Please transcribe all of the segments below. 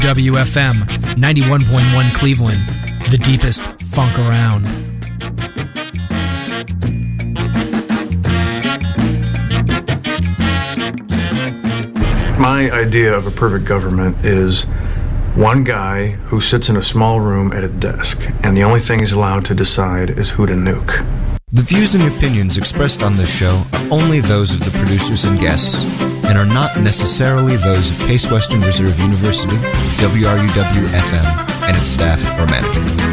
WFM 91.1 Cleveland, the deepest funk around. My idea of a perfect government is one guy who sits in a small room at a desk, and the only thing he's allowed to decide is who to nuke. The views and opinions expressed on this show are only those of the producers and guests, and are not necessarily those of Case Western Reserve University, WRUW-FM, and its staff or management.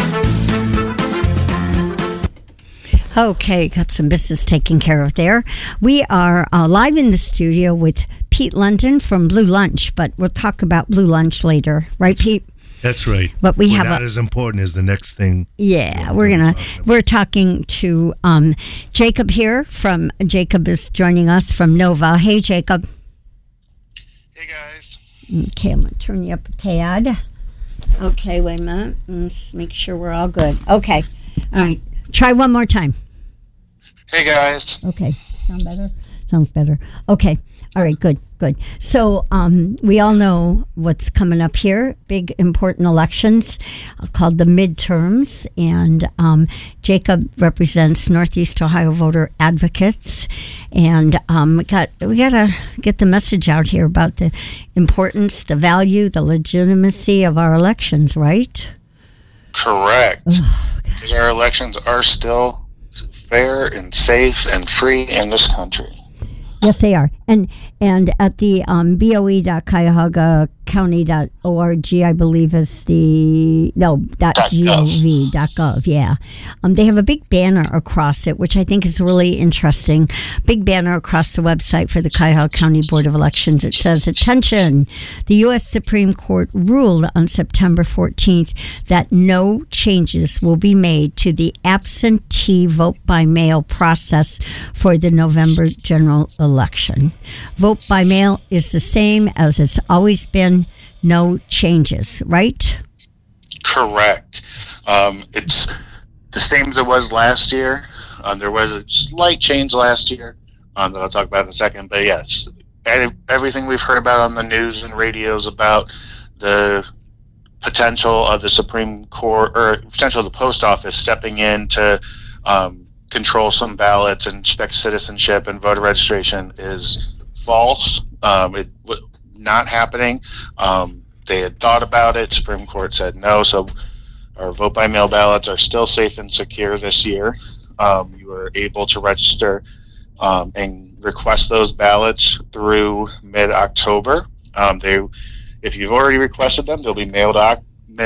Okay, got some business taken care of there. We are live in the studio with Pete London from Blue Lunch, but we'll talk about Blue Lunch later, right, Pete? That's right. But we have not as important as the next thing. Yeah, we're talking to Jacob here Jacob is joining us from Nova. Hey, Jacob. Hey, guys. Okay, I'm going to turn you up a tad. Okay, wait a minute. Let's make sure we're all good. Okay. All right. Try one more time. Hey, guys. Okay. Sound better? Sounds better. Okay. All right, good. So we all know what's coming up here, big important elections called the midterms, and Jacob represents Northeast Ohio Voter Advocates, and we got to get the message out here about the importance, the value, the legitimacy of our elections, right? Correct. Our elections are still fair and safe and free in this country. Yes, they are. And at the boe.cuyahogacounty.org, I believe is .gov, yeah. They have a big banner across it, which I think is really interesting. Big banner across the website for the Cuyahoga County Board of Elections. It says, "Attention, the U.S. Supreme Court ruled on September 14th that no changes will be made to the absentee vote by mail process for the November general election. Vote by mail is the same as it's always been, no changes," right? Correct. It's the same as it was last year. There was a slight change last year that I'll talk about in a second. But yes, everything we've heard about on the news and radios about the potential of the Supreme Court or potential of the post office stepping in to control some ballots and check citizenship and voter registration is false. It not happening. They had thought about it. Supreme Court said no. So our vote by mail ballots are still safe and secure this year. You are able to register and request those ballots through mid-October. If you've already requested them, they'll be mailed out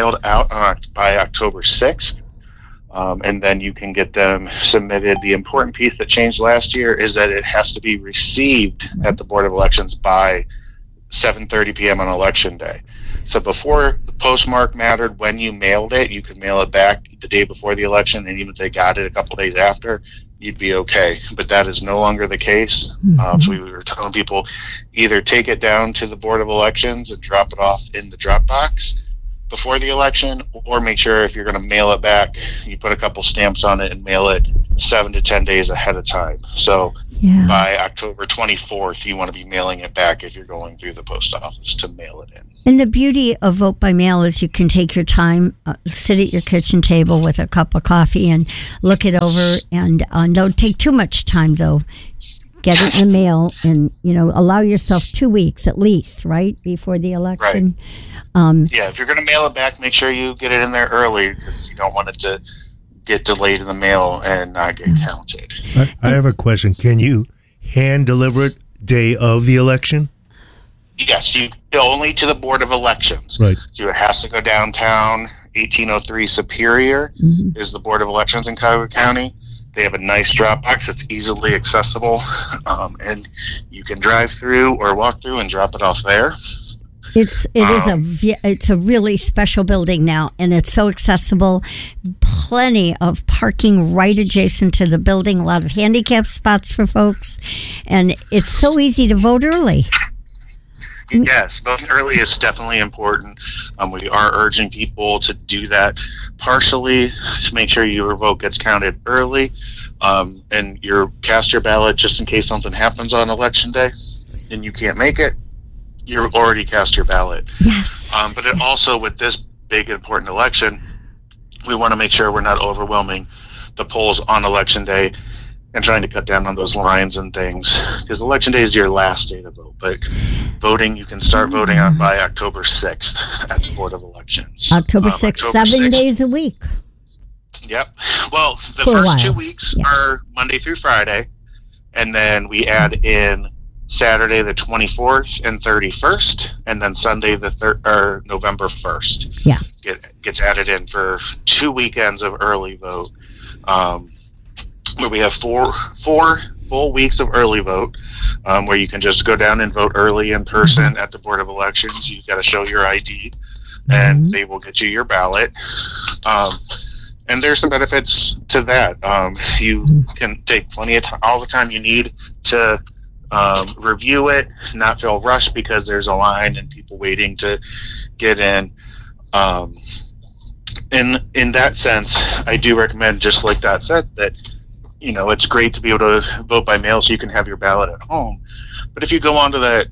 by October 6th. And then you can get them submitted. The important piece that changed last year is that it has to be received at the Board of Elections by 7:30 p.m. on Election Day. So before the postmark mattered when you mailed it, you could mail it back the day before the election, and even if they got it a couple days after, you'd be okay. But that is no longer the case. So we were telling people either take it down to the Board of Elections and drop it off in the drop box before the election, or make sure if you're going to mail it back, you put a couple stamps on it and mail it 7 to 10 days ahead of time. So by October 24th, you want to be mailing it back if you're going through the post office to mail it in. And the beauty of vote by mail is you can take your time, sit at your kitchen table with a cup of coffee and look it over, and don't take too much time though. Get it in the mail, and allow yourself 2 weeks at least, right, before the election. Right. If you're going to mail it back, make sure you get it in there early, because you don't want it to get delayed in the mail and not get counted. I have a question. Can you hand deliver it day of the election? Yes, only to the Board of Elections. Right. So it has to go downtown. 1803 Superior is the Board of Elections in Cuyahoga County. They have a nice drop box that's easily accessible, and you can drive through or walk through and drop it off there. It's a really special building now, and it's so accessible. Plenty of parking right adjacent to the building. A lot of handicap spots for folks, and it's so easy to vote early. Yes, voting early is definitely important. We are urging people to do that partially to make sure your vote gets counted early, and cast your ballot just in case something happens on Election Day and you can't make it. you've already cast your ballot. Yes. But it also, with this big important election, we want to make sure we're not overwhelming the polls on election day and trying to cut down on those lines and things, because election day is your last day to vote. But voting, you can start voting on by October 6th at the Board of Elections. October 6th, 7 days a week. Yep. Well, the For a while. first 2 weeks are Monday through Friday, and then we add in Saturday the 24th and 31st, and then Sunday the November 1st. Yeah. Gets added in for 2 weekends of early vote. Where we have four full weeks of early vote, where you can just go down and vote early in person at the Board of Elections. You've got to show your ID, and they will get you your ballot. And there's some benefits to that. You can take plenty of time, all the time you need to review it, not feel rushed because there's a line and people waiting to get in. In that sense, I do recommend, just like that said, that it's great to be able to vote by mail so you can have your ballot at home. But if you go onto that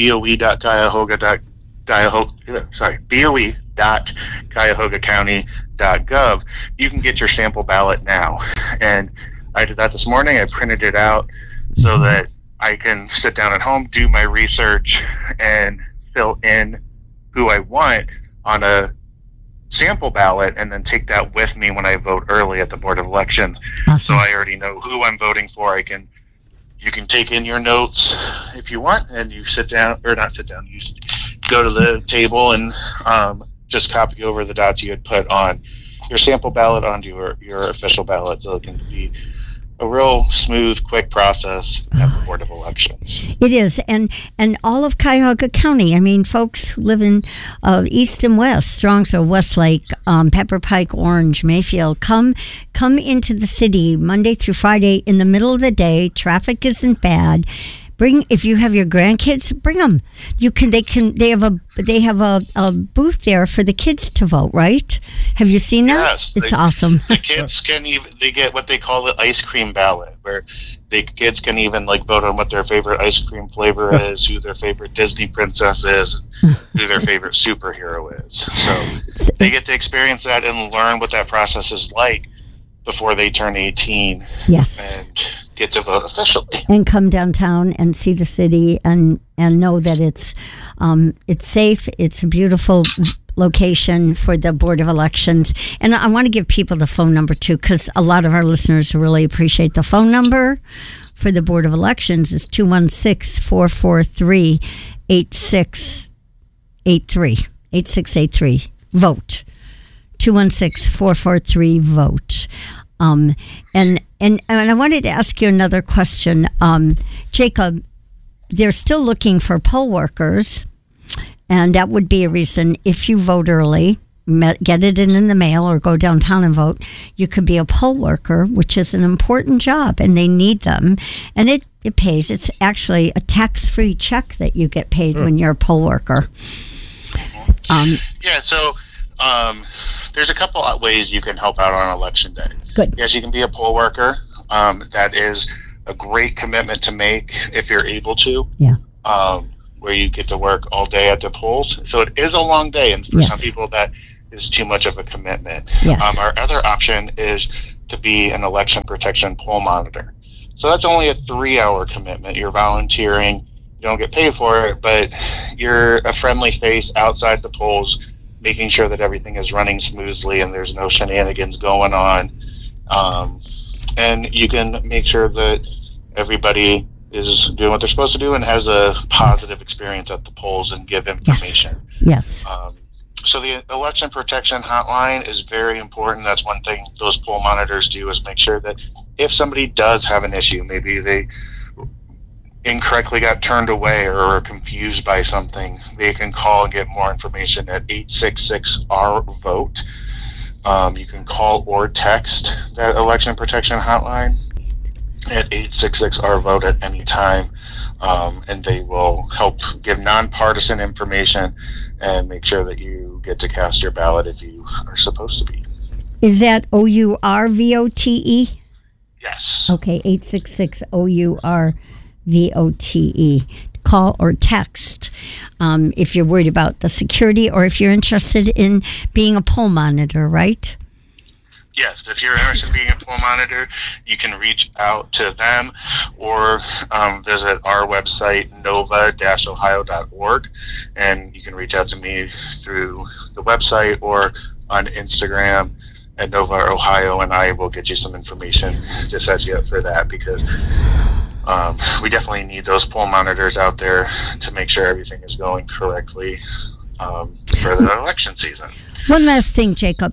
boe.cuyahoga.gov, you can get your sample ballot now. And I did that this morning. I printed it out so that I can sit down at home, do my research, and fill in who I want on a sample ballot, and then take that with me when I vote early at the Board of Elections. Awesome. So I already know who I'm voting for. You can take in your notes if you want, and you sit down, or not sit down, you go to the table and just copy over the dots you had put on your sample ballot onto your official ballot, so it can be a real smooth, quick process at the Board of Elections. It is, and all of Cuyahoga County. I mean, folks who live in east and west, Strongsville, Westlake, Pepper Pike, Orange, Mayfield, come into the city Monday through Friday in the middle of the day. Traffic isn't bad. If you have your grandkids, bring them. They have a booth there for the kids to vote, right? Have you seen that? Yes, it's awesome. The kids they get what they call the ice cream ballot, where the kids can even vote on what their favorite ice cream flavor is, who their favorite Disney princess is, and who their favorite superhero is. So they get to experience that and learn what that process is like before they turn 18. Yes. And get to vote officially. And come downtown and see the city and know that it's safe. It's a beautiful location for the Board of Elections. And I want to give people the phone number too, because a lot of our listeners really appreciate the phone number for the Board of Elections. Is 216-443-8683. Vote. 216-443-VOTE. And I wanted to ask you another question. Jacob, they're still looking for poll workers, and that would be a reason if you vote early, get it in the mail or go downtown and vote, you could be a poll worker, which is an important job, and they need them. And it pays. It's actually a tax-free check that you get paid when you're a poll worker. There's a couple of ways you can help out on election day. Good. Yes, you can be a poll worker. That is a great commitment to make if you're able to. Yeah. Where you get to work all day at the polls. So it is a long day, and for some people that is too much of a commitment. Yes. Our other option is to be an election protection poll monitor. So that's only a 3-hour commitment. You're volunteering. You don't get paid for it, but you're a friendly face outside the polls, making sure that everything is running smoothly and there's no shenanigans going on. And you can make sure that everybody is doing what they're supposed to do and has a positive experience at the polls and give information. Yes. So the election protection hotline is very important. That's one thing those poll monitors do, is make sure that if somebody does have an issue, maybe they incorrectly got turned away or are confused by something, they can call and get more information at 866-RVOTE. You can call or text that election protection hotline at 866-RVOTE at any time, and they will help give nonpartisan information and make sure that you get to cast your ballot if you are supposed to be. Is that OURVOTE? Yes. Okay, 866-OURVOTE. call or text if you're worried about the security or if you're interested in being a poll monitor, right? Yes, if you're interested in being a poll monitor, you can reach out to them or visit our website, nova-ohio.org, and you can reach out to me through the website or on Instagram at Nova Ohio, and I will get you some information to set you up for that, because we definitely need those poll monitors out there to make sure everything is going correctly for the election season. One last thing, Jacob.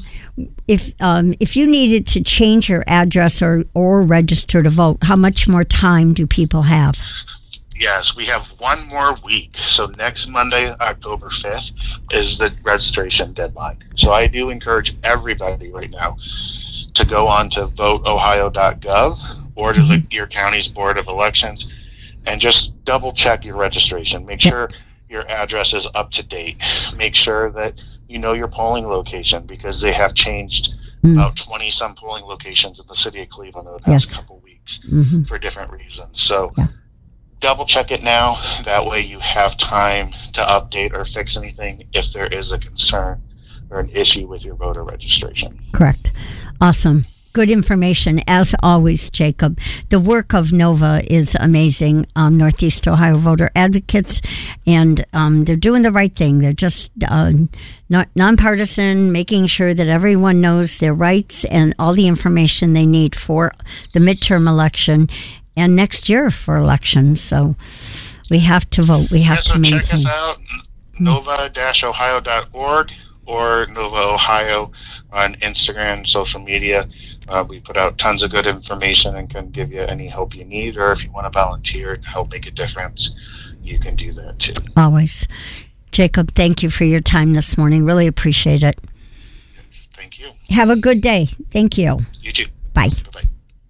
If you needed to change your address or register to vote, how much more time do people have? Yes, we have one more week. So next Monday, October 5th, is the registration deadline. So I do encourage everybody right now to go on to voteohio.gov or to your county's Board of Elections and just double check your registration. Make sure your address is up to date. Make sure that you know your polling location, because they have changed about 20 some polling locations in the city of Cleveland in the past couple weeks for different reasons. So double check it now. That way you have time to update or fix anything if there is a concern or an issue with your voter registration. Correct. Awesome. Good information, as always, Jacob. The work of NOVA is amazing. Northeast Ohio Voter Advocates, and they're doing the right thing. They're just nonpartisan, making sure that everyone knows their rights and all the information they need for the midterm election and next year for elections. So we have to vote. We have to maintain. Check us out, nova-ohio.org or Nova Ohio on Instagram, social media. We put out tons of good information and can give you any help you need, or if you want to volunteer and help make a difference, you can do that too. Always. Jacob, thank you for your time this morning. Really appreciate it. Thank you. Have a good day. Thank you. You too. Bye. Bye-bye.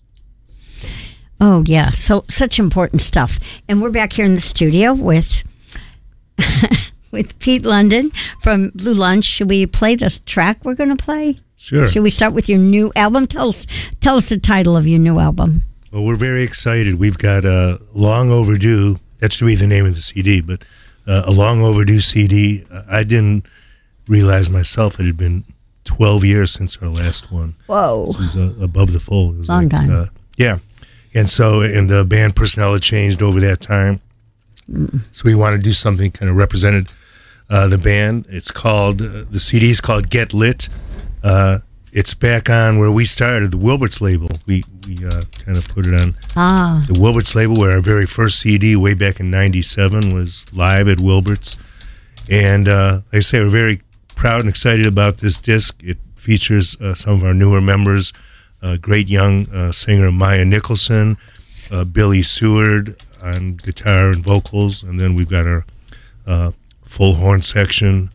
Oh, yeah. So such important stuff. And we're back here in the studio with with Pete London from Blue Lunch. Should we play this track we're going to play? Sure. Should we start with your new album? Tell us the title of your new album. Well, we're very excited. We've got a long overdue. That should be the name of the CD, but a long overdue CD. I didn't realize myself it had been 12 years since our last one. Whoa. This is Above the Fold. It was long time. Yeah. And the band personnel had changed over that time. So we wanted to do something kind of represented the band. It's called, the CD is called Get Lit. It's back on where we started, the Wilberts label. We kind of put it on the Wilberts label, where our very first CD way back in '97 was live at Wilberts. And like I say, we're very proud and excited about this disc. It features some of our newer members, great young singer Maya Nicholson, Billy Seward on guitar and vocals, and then we've got our full horn section,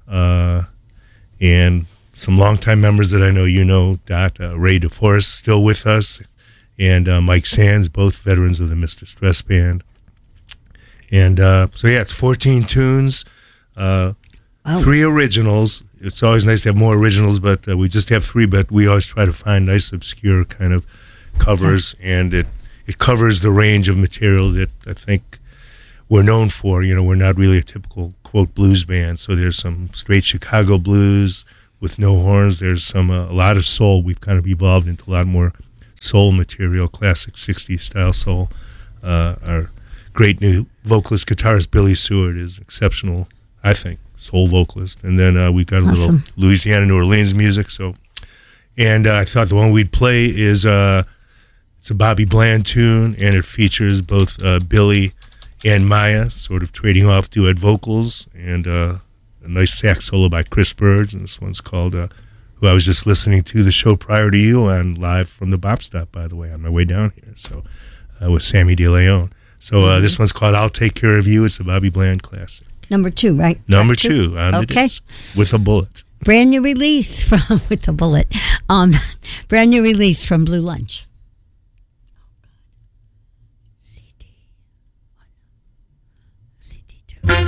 and some longtime members that I know you know, Dot, Ray DeForest, still with us, and Mike Sands, both veterans of the Mr. Stress Band. And so, yeah, it's 14 tunes, 3 originals. It's always nice to have more originals, but we just have 3, but we always try to find nice, obscure kind of covers, and it covers the range of material that I think we're known for. You know, we're not really a typical, quote, blues band, so there's some straight Chicago blues with no horns. There's a lot of soul. We've kind of evolved into a lot more soul material, classic 60s style soul. Our great new vocalist guitarist Billy Seward is exceptional, I think, soul vocalist. And then we've got a little Louisiana, New Orleans music. And I thought the one we'd play is it's a Bobby Bland tune, and it features both Billy and Maya sort of trading off duet vocals, and a nice sax solo by Chris Burge. And this one's called, who I was just listening to the show prior to you on live from the Bop Stop, by the way, on my way down here. So with Sammy DeLeon. So this one's called I'll Take Care of You. It's a Bobby Bland classic. Number 2, right? Number 2 on the disc, With a Bullet. Brand new release from With a Bullet. Brand new release from Blue Lunch.